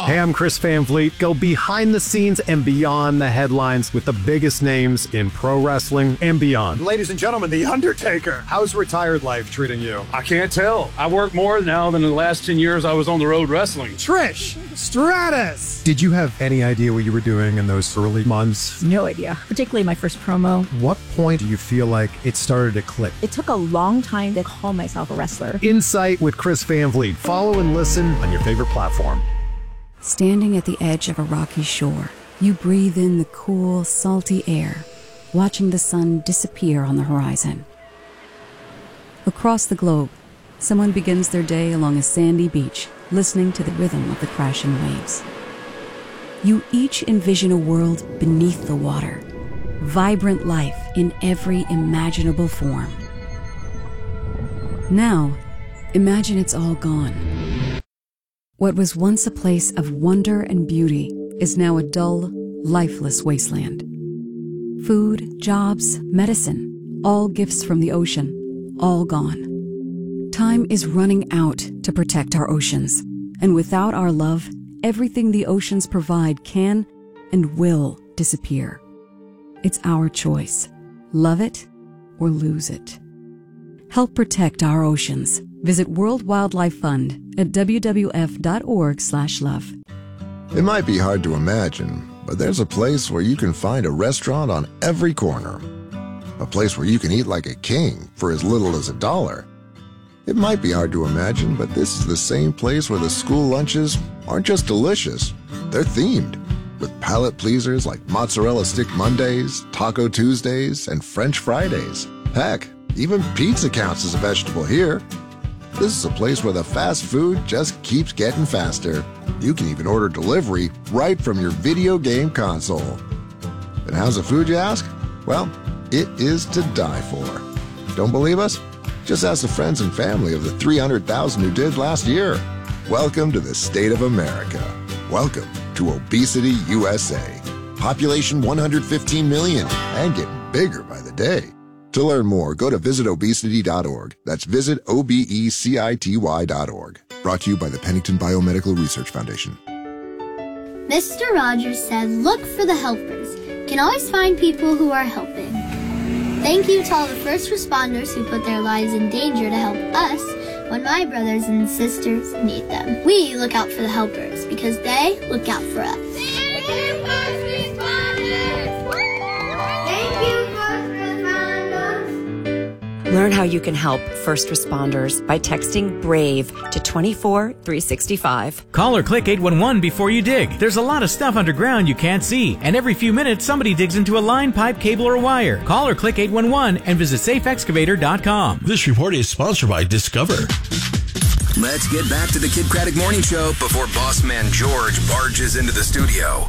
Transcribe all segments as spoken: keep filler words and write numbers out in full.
Hey, I'm Chris Van Vliet. Go behind the scenes and beyond the headlines with the biggest names in pro wrestling and beyond. Ladies and gentlemen, The Undertaker. How's retired life treating you? I can't tell. I work more now than in the last ten years I was on the road wrestling. Trish Stratus. Did you have any idea what you were doing in those early months? No idea, particularly my first promo. What point do you feel like it started to click? It took a long time to call myself a wrestler. Insight with Chris Van Vliet. Follow and listen on your favorite platform. Standing at the edge of a rocky shore, you breathe in the cool, salty air, watching the sun disappear on the horizon. Across the globe, someone begins their day along a sandy beach, listening to the rhythm of the crashing waves. You each envision a world beneath the water, vibrant life in every imaginable form. Now, imagine it's all gone. What was once a place of wonder and beauty is now a dull, lifeless wasteland. Food, jobs, medicine, all gifts from the ocean, all gone. Time is running out to protect our oceans, and without our love, everything the oceans provide can and will disappear. It's our choice. Love it or lose it. Help protect our oceans. Visit World Wildlife Fund at w w f dot org slash love. It might be hard to imagine, but there's a place where you can find a restaurant on every corner. A place where you can eat like a king for as little as a dollar. It might be hard to imagine, but this is the same place where the school lunches aren't just delicious, they're themed. With palate pleasers like Mozzarella Stick Mondays, Taco Tuesdays, and French Fridays. Heck, even pizza counts as a vegetable here. This is a place where the fast food just keeps getting faster. You can even order delivery right from your video game console. And how's the food, you ask? Well, it is to die for. Don't believe us? Just ask the friends and family of the three hundred thousand who did last year. Welcome to the state of America. Welcome to Obesity U S A. Population one hundred fifteen million and getting bigger by the day. To learn more, go to visit obesity dot org. That's visit O B E C I T Y dot org. Brought to you by the Pennington Biomedical Research Foundation. Mister Rogers said, look for the helpers. You can always find people who are helping. Thank you to all the first responders who put their lives in danger to help us when my brothers and sisters need them. We look out for the helpers because they look out for us. Thank you, first responders! Thank you, first responders! Learn how you can help first responders by texting BRAVE to two four three six five. Call or click eight one one before you dig. There's a lot of stuff underground you can't see, and every few minutes somebody digs into a line, pipe, cable, or wire. Call or click eight one one and visit safe excavator dot com. This report is sponsored by Discover. Let's get back to the Kid Craddock Morning Show before boss man George barges into the studio.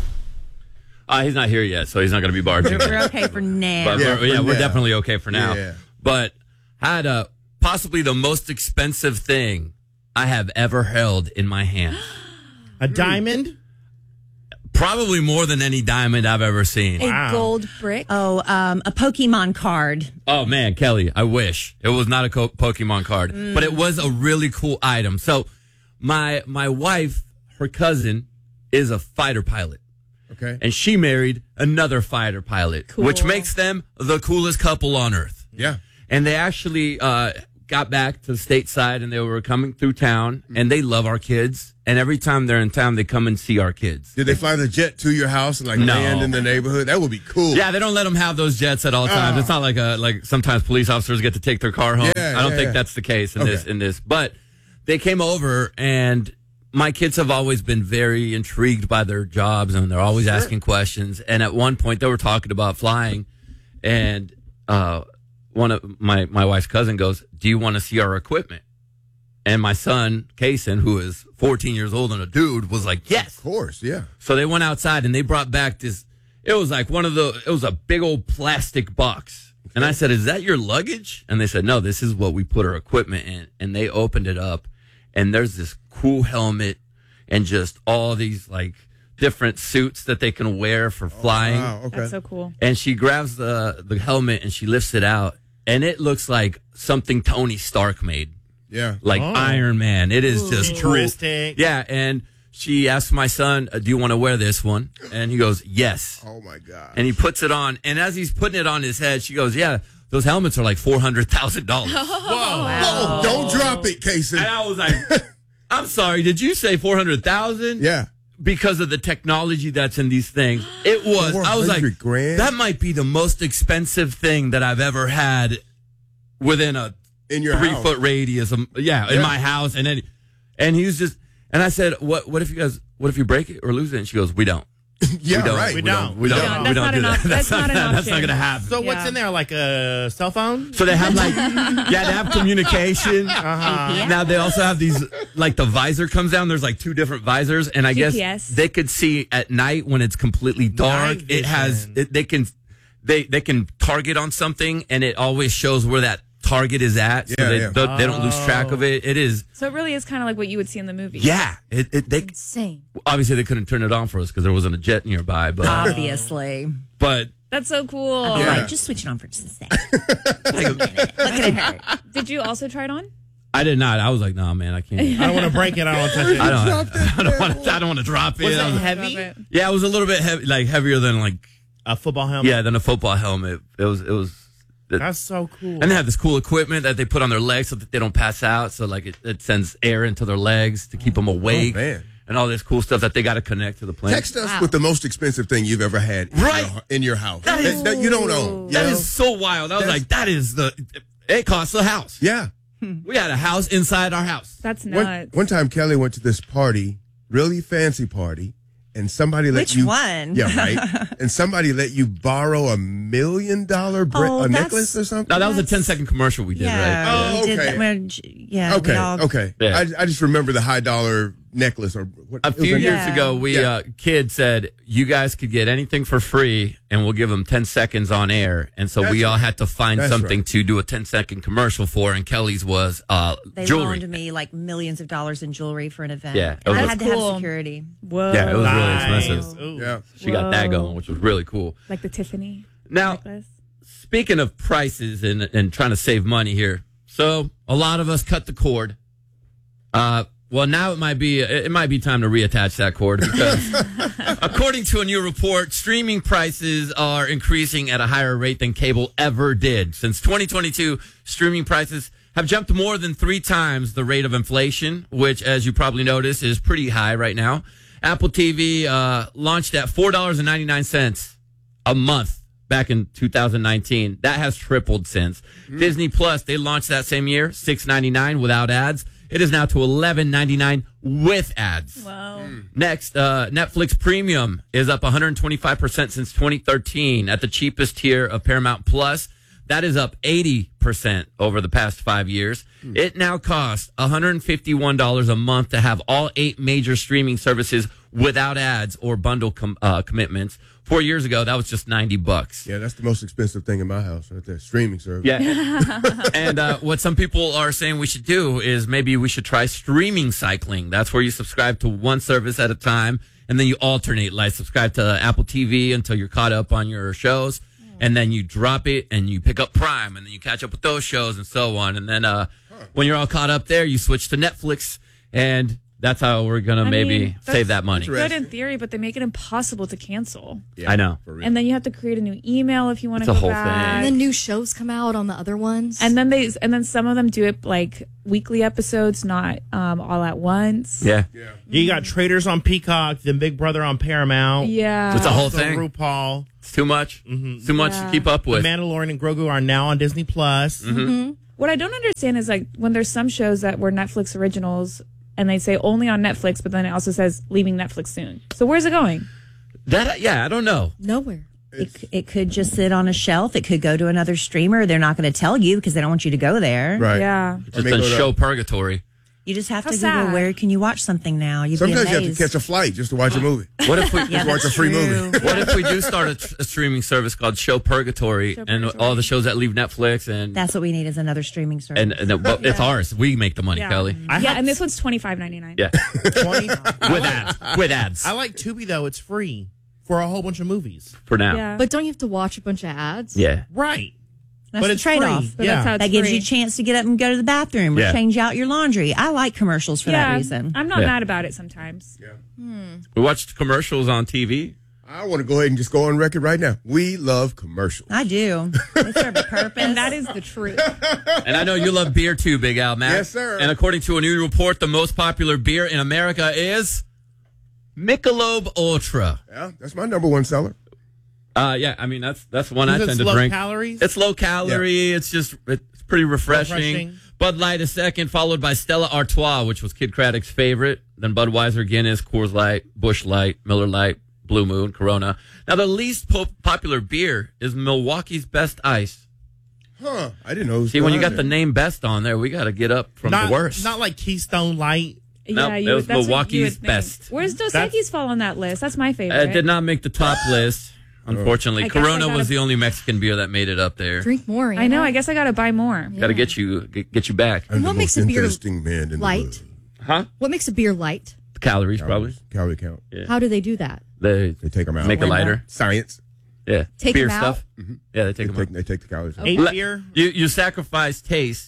Uh, he's not here yet, so he's not going to be barging. We're okay for now. But yeah, we're, yeah, for we're now. definitely okay for now. Yeah. But had uh, possibly the most expensive thing I have ever held in my hand. A diamond? Probably more than any diamond I've ever seen. A wow. gold brick? Oh, um, a Pokemon card. Oh, man, Kelly, I wish. It was not a co- Pokemon card, Mm. but it was a really cool item. So my my wife, her cousin, is a fighter pilot. Okay. And she married another fighter pilot, Cool. which makes them the coolest couple on earth. Yeah. And they actually uh, got back to the stateside, and they were coming through town, and they love our kids. And every time they're in town, they come and see our kids. Did they fly the jet to your house and like No. land in the neighborhood? That would be cool. Yeah, they don't let them have those jets at all times. Oh. It's not like a like sometimes police officers get to take their car home. Yeah, I don't yeah, think yeah. that's the case in Okay. this in this. But they came over, and my kids have always been very intrigued by their jobs, and they're always Sure. asking questions. And at one point, they were talking about flying, and uh, one of my my wife's cousin goes, "Do you want to see our equipment?" And my son, Kason, who is fourteen years old and a dude, was like, yes. Of course, yeah. So they went outside and they brought back this, it was like one of the, it was a big old plastic box. Okay. And I said, is that your luggage? And they said, no, this is what we put our equipment in. And they opened it up and there's this cool helmet and just all these like different suits that they can wear for flying. Oh, wow. Okay. That's so cool. And she grabs the, the helmet and she lifts it out and it looks like something Tony Stark made. Yeah. Like Oh. Iron Man. It is just Futuristic. cool. Yeah. And she asked my son, uh, do you want to wear this one? And he goes, yes. Oh, my God. And he puts it on. And as he's putting it on his head, she goes, yeah, those helmets are like four hundred thousand dollars. Whoa. Whoa. Don't drop it, Casey. And I was like, I'm sorry, did you say four hundred thousand dollars? Yeah. Because of the technology that's in these things. It was, I was like, grand? that might be the most expensive thing that I've ever had within a in your three house. foot radius. Of, yeah, in Yeah. my house. And then, and he was just, and I said, what, what if you guys, what if you break it or lose it? And she goes, we don't. Yeah, we don't, right. We We don't. don't. We don't. Yeah, we that's don't not do an that. op- That's, that's not, not an that's not option. going to happen. So what's in there, like a cell phone? So they have like, yeah, they have communication. Uh-huh. Now they also have these, like the visor comes down. There's like two different visors, and I G P guess S. they could see at night when it's completely dark. Night It has, it, they can, they they can target on something, and it always shows where that target is at, so Yeah, they, yeah. don't- they don't lose track of it. It is, So it really is kind of like what you would see in the movie. yeah. It, it they Insane. obviously they couldn't turn it on for us because there wasn't a jet nearby, but Obviously. but That's so cool. Yeah. Like, just switch it on for just a second. Look at her. Did you also try it on? I did not. I was like, nah, man, I can't. I don't want to break it. I don't want to touch it. I don't. I don't want. I don't want to drop it. Was it I was- heavy? Yeah, it was a little bit heavy, like heavier than like A football helmet? yeah, than a football helmet. It was. It was. It, That's so cool. and they have this cool equipment that they put on their legs so that they don't pass out. So like it, it sends air into their legs to keep them awake, Oh, man. and all this cool stuff that they got to connect to the plane. Text us with the most expensive thing you've ever had in, Right. your, in your house. That is- that you don't own. you That know? is so wild. I was That's- like, that is the. It costs a house. Yeah. We had a house inside our house. That's One, nuts. one time, Kelly went to this party, really fancy party, and somebody let Which you. one? Yeah, right. And somebody let you borrow a million dollar bre- Oh, a that's- necklace or something. No, that was a ten second commercial we did, Yeah. right? Oh, we did okay. that when- yeah. Okay, we all- okay. Yeah. I, I just remember the high dollar necklace or what, A it was few years Yeah. ago, we Yeah. uh, kid said you guys could get anything for free, and we'll give them ten seconds on air. And so That's we all right. had to find That's something right. to do a ten second commercial for. And Kelly's was uh, They jewelry. loaned me like millions of dollars in jewelry for an event. Yeah, it And I was- had to Cool. have security. Whoa. Yeah, it was Nice. really expensive. Ooh. Yeah. She got that Whoa. going, which was really cool. Like the Tiffany Now, necklace. speaking of prices and and trying to save money here, so a lot of us cut the cord. Uh, well, now it might be it might be time to reattach that cord because, according to a new report, streaming prices are increasing at a higher rate than cable ever did. Since twenty twenty-two, streaming prices have jumped more than three times the rate of inflation, which, as you probably noticed, is pretty high right now. Apple T V uh, launched at four dollars and ninety-nine cents a month back in two thousand nineteen. That has tripled since. Mm. Disney Plus, they launched that same year, six ninety-nine without ads. It is now to eleven ninety-nine with ads. Wow. Next, uh, Netflix Premium is up one hundred twenty-five percent since twenty thirteen at the cheapest tier of Paramount Plus. That is up eighty percent over the past five years. It now costs one hundred fifty-one dollars a month to have all eight major streaming services without ads or bundle com- uh, commitments. Four years ago, that was just ninety bucks. Yeah, that's the most expensive thing in my house right there. Streaming service. Yeah. And uh, what some people are saying we should do is maybe we should try streaming cycling. That's where you subscribe to one service at a time, and then you alternate, like subscribe to Apple T V until you're caught up on your shows, and then you drop it and you pick up Prime, and then you catch up with those shows and so on. And then uh, when you're all caught up there, you switch to Netflix, and that's how we're going to I maybe mean, save that's that money. Good in theory, but they make it impossible to cancel. Yeah, I know. for real. And then you have to create a new email if you want It's to a go whole back. thing. And then new shows come out on the other ones. And then they and then some of them do it like weekly episodes, not um, all at once. Yeah. yeah. You got Traders on Peacock, then Big Brother on Paramount. Yeah. It's a whole Also thing. RuPaul. It's too much. Mhm. Too much Yeah. to keep up The with. Mandalorian and Grogu are now on Disney Plus. Mm-hmm. What I don't understand is like when there's some shows that were Netflix originals and they say only on Netflix, but then it also says leaving Netflix soon. So where's it going? That yeah, I don't know. Nowhere. It, it could just sit on a shelf. It could go to another streamer. They're not going to tell you because they don't want you to go there. Right. Yeah. Just may a go to- show purgatory. You just have How to sad. Google where can you watch something now. You'd Sometimes be you amazed. have to catch a flight just to watch a movie. What if we Yeah, watch a that's free true. movie. What if we do start a, tr- a streaming service called Show Purgatory, Show and Purgatory. all the shows that leave Netflix and That's what we need is another streaming service. and, and but it's ours. We make the money, Yeah. Kelly. I yeah, have- and this one's twenty five ninety nine. Yeah, twenty with ads. With ads I like Tubi, though. It's free for a whole bunch of movies. for now. Yeah. But don't you have to watch a bunch of ads? Yeah. Right. That's But the it's trade-off. free. But that's how it's that gives free. you a chance to get up and go to the bathroom or Yeah. change out your laundry. I like commercials for yeah, that reason. I'm not Yeah. mad about it sometimes. Yeah. Hmm. We watched commercials on T V. I want to go ahead and just go on record right now. We love commercials. I do. They serve a purpose. And that is the truth. And I know you love beer too, Big Al, Matt. Yes, sir. And according to a new report, the most popular beer in America is Michelob Ultra. Yeah, that's my number one seller. Uh, yeah, I mean that's that's one I Is it tend to low drink. calories? It's low calorie. It's just it's pretty refreshing. Refreshing. Bud Light is second, followed by Stella Artois, which was Kid Craddock's favorite. Then Budweiser, Guinness, Coors Light, Busch Light, Miller Light, Blue Moon, Corona. Now the least po- popular beer is Milwaukee's Best Ice. Huh? I didn't know. It was See, when you on got there. the name Best on there, we got to get up from not, the worst. Not like Keystone Light. No, yeah, it you was would, that's what you Milwaukee's would think. Best. Where's Dos That's- Equis fall on that list? That's my favorite. It did not make the top list, unfortunately. I guess I Corona gotta- was the only Mexican beer that made it up there. Drink more. I know. I guess I got to buy more. Got to get you get, get you back. I'm What the makes most a beer interesting man in light? the world. Huh? What makes a beer light? Calories, probably. Calorie count. Yeah. How do they do that? They They take them out. make it lighter. Science. Yeah. Take beer 'em out? stuff. Yeah, they take They them take, out. they take the calories out. Eight Le- beer. You you sacrifice taste,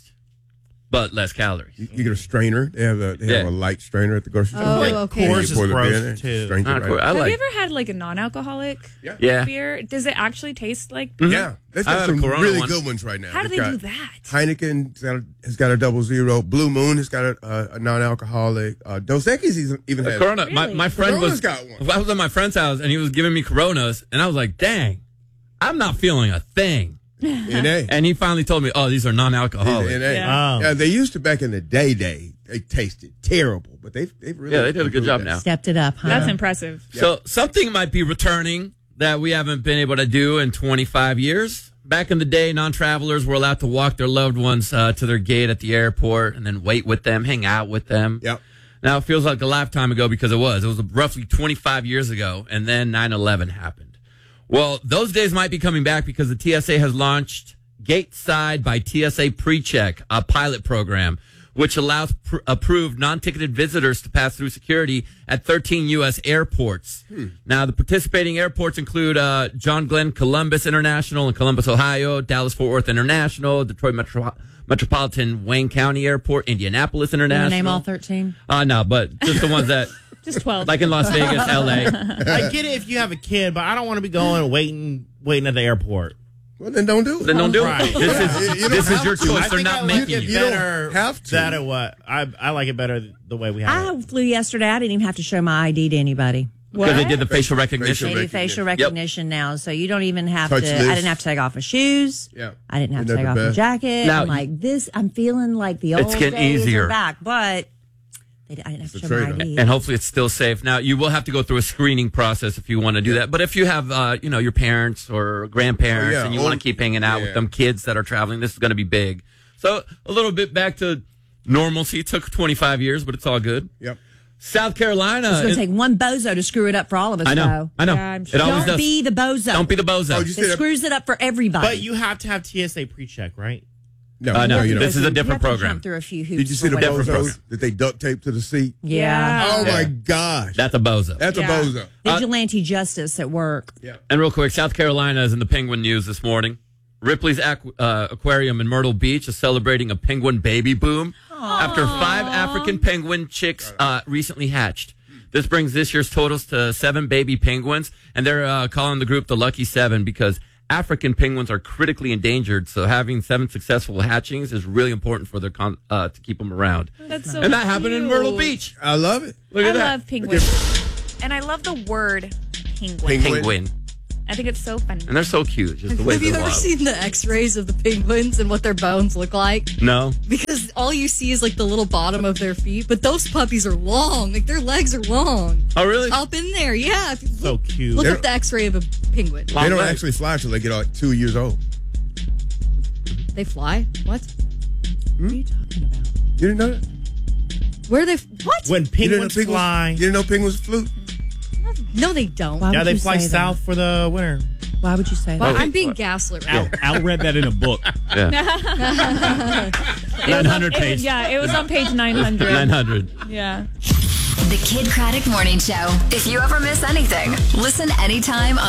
but less calories. You, you get a strainer. They have a they have Yeah. a light strainer at the grocery store. Oh, Like, okay. pour Coors is the beer gross, in there, too. strains it Not right cool. out. I Have like. you ever had like a non-alcoholic Yeah. beer? Does it actually taste like? Mhm. Yeah, they've I got had a some Corona really once. good ones right now. How do They've they got do that? Heineken's got a, has got a double zero. Blue Moon has got a, a, a non-alcoholic. Uh, Dos Equis even, even has. Corona. My, my friend Corona's was. got one. I was at my friend's house and he was giving me Coronas, and I was like, "Dang, I'm not feeling a thing." N A. And he finally told me, "Oh, these are non-alcoholic." N A. Yeah. Yeah, they used to back in the day. Day they tasted terrible, but they've they've really Yeah, they did a good improved job that. now. Stepped it up, huh? That's impressive. So something might be returning that we haven't been able to do in twenty-five years. Back in the day, non-travelers were allowed to walk their loved ones uh, to their gate at the airport and then wait with them, hang out with them. Yep. Now, it feels like a lifetime ago because it was. It was roughly twenty-five years ago, and then nine eleven happened. Well, those days might be coming back because the T S A has launched Gateside by T S A PreCheck, a pilot program, which allows pr- approved non-ticketed visitors to pass through security at thirteen U S airports. Hmm. Now, the participating airports include uh, John Glenn Columbus International in Columbus, Ohio, Dallas-Fort Worth International, Detroit Metro- Metropolitan Wayne County Airport, Indianapolis You wanna International. name all thirteen? Uh, no, but just the ones that, Just twelve. like in Las Vegas, L A. I get it if you have a kid, but I don't want to be going and waiting, waiting at the airport. Well, then don't do it. Then don't do Right. it. This is, You don't this is have your to. choice. I They're think not I like making it you. You don't better have to. That or what? I I like it better the way we have I flew yesterday. I didn't even have to show my I D to anybody. Because they did the facial recognition. They do facial recognition now, so you don't even have Touch to. list. I didn't have to take off my shoes. Yeah. I didn't have Isn't to take that off the my best? jacket. Now, I'm like this. I'm feeling like the It's old getting days easier. are back, but they, I didn't have to It's a show my I trade-off. D. And hopefully it's still safe. Now, you will have to go through a screening process if you want to do that. But if you have, uh, you know, your parents or grandparents Oh, yeah. and you Oh, want to keep hanging out yeah. with them kids that are traveling, this is going to be big. So a little bit back to normalcy. It took twenty-five years, but it's all good. Yep. South Carolina. It's going is- to take one bozo to screw it up for all of us. I know. Though. I know. Yeah, I'm It sure. always Don't does. be the bozo. Don't be the bozo. Oh, you It said screws it up for everybody. But you have to have T S A pre-check, right? No, Uh, no, you don't. this is a You different have to program. Jump through a few hoops. Did you see for the whatever. Different bozos program. that they duct taped to the seat? Yeah. Oh my Yeah. gosh, That's a bozo. that's Yeah. a bozo. Vigilante justice at work. Yeah. And real quick, South Carolina is in the penguin news this morning. Ripley's Aqu- uh, Aquarium in Myrtle Beach is celebrating a penguin baby boom after five African penguin chicks uh, recently hatched. This brings this year's totals to seven baby penguins, and they're uh, calling the group the Lucky Seven because African penguins are critically endangered. So having seven successful hatchings is really important for their con- uh, to keep them around. That's so and that happened in cute. Myrtle Beach. I love it. Look I at that. love penguins. And I love the word penguin. Penguin. Penguin. I think it's so funny. And they're so cute. Just the way Have you they're ever wild. seen the x-rays of the penguins and what their bones look like? No. Because all you see is like the little bottom of their feet, but those puppies are long. Like their legs are long. Oh, really? Up in there, yeah. If you So look, cute. Look They up the x-ray of a penguin. They Long don't legs. actually fly till they get like two years old. They fly? What? What are you talking about? You didn't know that? Where are they? What? When You didn't know penguins penguins fly, You didn't know penguins flew? No, they don't. Why yeah, would they you fly say south for the winter. That? Why would you say Well, that? I'm being gaslit. Right? Al, Al read that in a book. Yeah. It was nine hundred on- it- page. Yeah, it was on page nine hundred. nine hundred. Yeah. The Kid Craddock Morning Show. If you ever miss anything, listen anytime on